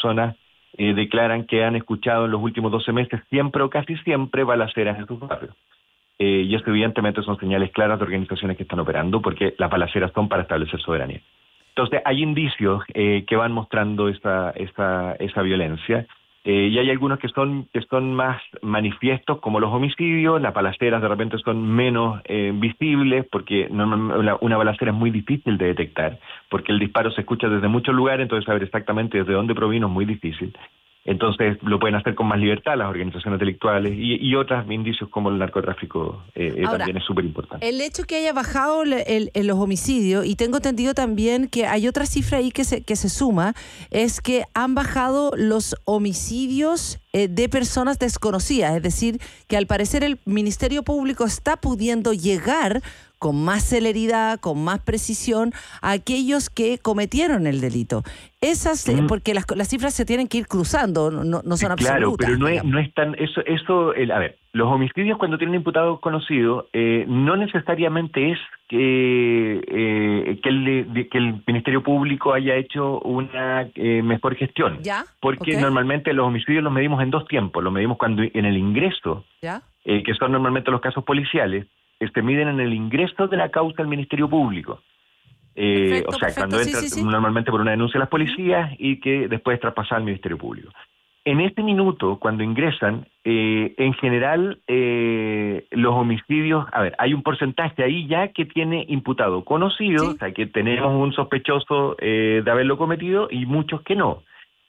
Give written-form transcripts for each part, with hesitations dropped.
personas declaran que han escuchado en los últimos 12 meses siempre o casi siempre balaceras en sus barrios. Y esto evidentemente son señales claras de organizaciones que están operando, porque las balaceras son para establecer soberanía. Entonces hay indicios que van mostrando esa violencia, y hay algunos que son más manifiestos, como los homicidios. Las balaceras de repente son menos visibles, porque una balacera es muy difícil de detectar, porque el disparo se escucha desde muchos lugares, entonces saber exactamente desde dónde provino es muy difícil. Entonces lo pueden hacer con más libertad las organizaciones delictuales, y otros indicios como el narcotráfico Ahora, también es súper importante. El hecho que haya bajado los homicidios, y tengo entendido también que hay otra cifra ahí que se suma, es que han bajado los homicidios de personas desconocidas, es decir, que al parecer el Ministerio Público está pudiendo llegar con más celeridad, con más precisión, a aquellos que cometieron el delito. Porque las cifras se tienen que ir cruzando, no son absolutas. Claro, pero no es tan... A ver, los homicidios cuando tienen imputado conocido, no necesariamente es que el Ministerio Público haya hecho una mejor gestión. ¿Ya? Porque normalmente los homicidios los medimos en dos tiempos. Los medimos cuando en el ingreso, ¿ya? Que son normalmente los casos policiales, se miden en el ingreso de la causa al Ministerio Público. Cuando entra normalmente por una denuncia a las policías y que después es traspasada al Ministerio Público. En este minuto, cuando ingresan, en general, los homicidios, hay un porcentaje ahí ya que tiene imputado conocido, o sea, que tenemos un sospechoso de haberlo cometido, y muchos que no.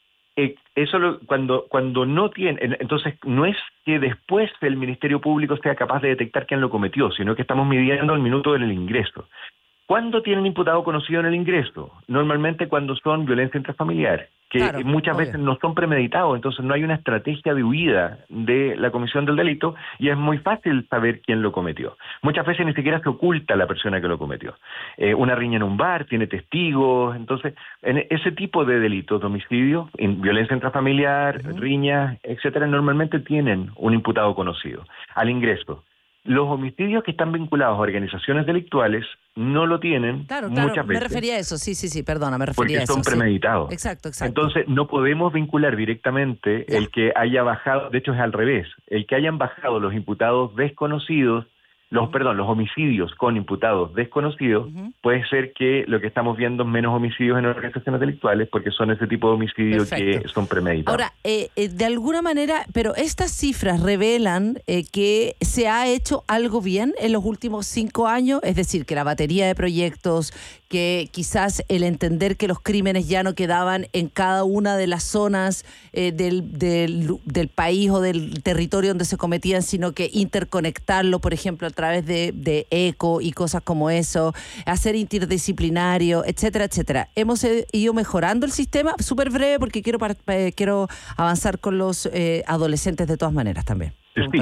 Cuando no tiene, entonces no es que después el Ministerio Público sea capaz de detectar quién lo cometió, sino que estamos midiendo el minuto en el ingreso. ¿Cuándo tienen imputado conocido en el ingreso? Normalmente cuando son violencia intrafamiliar, que muchas veces no son premeditados, entonces no hay una estrategia de huida de la comisión del delito, y es muy fácil saber quién lo cometió. Muchas veces ni siquiera se oculta la persona que lo cometió. Una riña en un bar, tiene testigos, entonces en ese tipo de delitos, de homicidio, violencia intrafamiliar, riñas, etcétera, normalmente tienen un imputado conocido al ingreso. Los homicidios que están vinculados a organizaciones delictuales no lo tienen muchas veces. Me refería a eso, sí, perdona, me refería a eso. Porque son premeditados. Sí. Exacto. Entonces no podemos vincular directamente el que haya bajado, de hecho es al revés, el que hayan bajado los imputados desconocidos, los homicidios con imputados desconocidos, puede ser que lo que estamos viendo es menos homicidios en organizaciones delictuales, porque son ese tipo de homicidios que son premeditados. Ahora, de alguna manera, pero estas cifras revelan que se ha hecho algo bien en los últimos 5 años, es decir, que la batería de proyectos, que quizás el entender que los crímenes ya no quedaban en cada una de las zonas del país o del territorio donde se cometían, sino que interconectarlo, por ejemplo, a través de ECO y cosas como eso, hacer interdisciplinario, etcétera, etcétera. Hemos ido mejorando el sistema. Súper breve, porque quiero avanzar con los adolescentes de todas maneras también.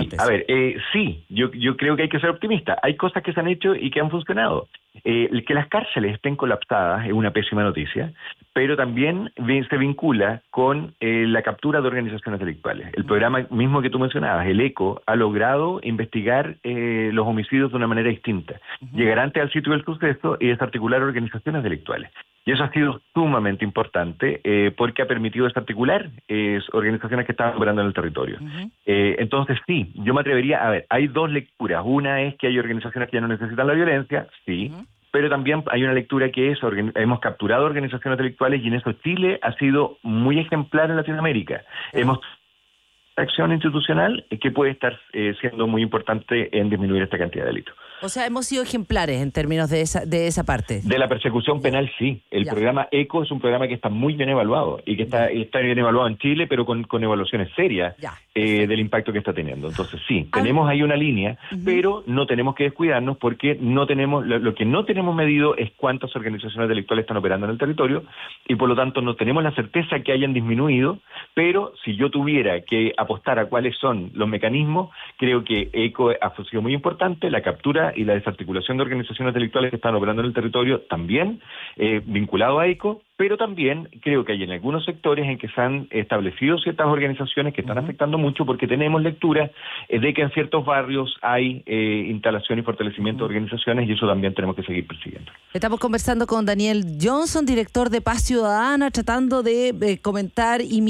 Sí, yo creo que hay que ser optimista. Hay cosas que se han hecho y que han funcionado. Que las cárceles estén colapsadas es una pésima noticia, pero también se vincula con la captura de organizaciones delictuales. El programa mismo que tú mencionabas, el ECO, ha logrado investigar los homicidios de una manera distinta. Llegar antes al sitio del suceso y desarticular organizaciones delictuales. Y eso ha sido sumamente importante porque ha permitido desarticular organizaciones que estaban operando en el territorio. Entonces sí, yo me atrevería, hay dos lecturas. Una es que hay organizaciones que ya no necesitan la violencia, sí, pero también hay una lectura que es, hemos capturado organizaciones delictuales, y en eso Chile ha sido muy ejemplar en Latinoamérica. Hemos acción institucional que puede estar siendo muy importante en disminuir esta cantidad de delitos. O sea, hemos sido ejemplares en términos de esa parte. De la persecución penal, sí. El programa ECO es un programa que está muy bien evaluado y que está bien evaluado en Chile, pero con evaluaciones serias del impacto que está teniendo. Entonces, sí, tenemos ahí una línea, pero no tenemos que descuidarnos, porque no tenemos lo que no tenemos medido es cuántas organizaciones delictuales están operando en el territorio, y por lo tanto no tenemos la certeza que hayan disminuido, Pero si yo tuviera que apostar a cuáles son los mecanismos, creo que ECO ha sido muy importante, la captura y la desarticulación de organizaciones delictuales que están operando en el territorio también, vinculado a ECO, pero también creo que hay en algunos sectores en que se han establecido ciertas organizaciones que están afectando mucho porque tenemos lectura de que en ciertos barrios hay instalación y fortalecimiento de organizaciones y eso también tenemos que seguir persiguiendo. Estamos conversando con Daniel Johnson, director de Paz Ciudadana, tratando de comentar y